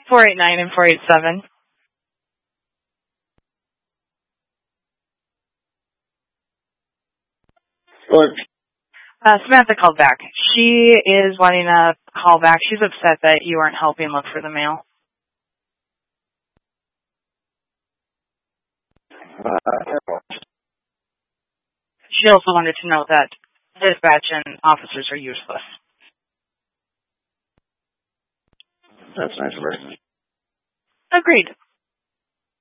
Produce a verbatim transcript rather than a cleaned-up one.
four eight nine and four eight seven. What? Uh, Samantha called back. She is wanting a call back. She's upset that you weren't helping look for the mail. Uh, She also wanted to know that dispatch and officers are useless. that's nice of her. Agreed.